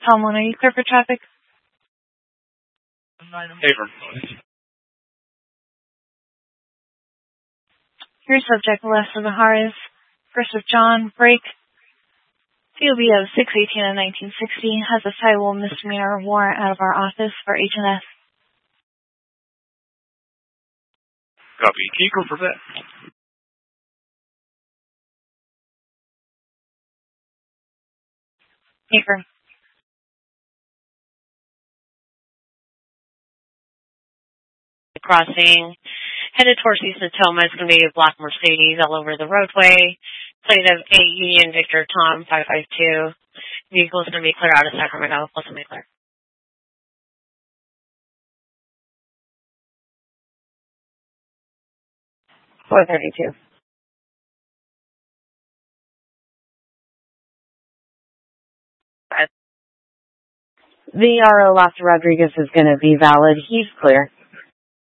Tomlin, are you clear for traffic? Paper. Your subject list of the Harris, First of John, break. COB of 6/18 of 1960 has a citable misdemeanor warrant out of our office for H&S. Copy. Can you confirm that? Paper. Crossing, headed towards East Natoma. It's going to be a black Mercedes all over the roadway. Plate of 8 Union Victor Tom 552. Vehicle is going to be clear out of Sacramento. Plus, going to be clear. $432. The RO Las Rodriguez is going to be valid. He's clear.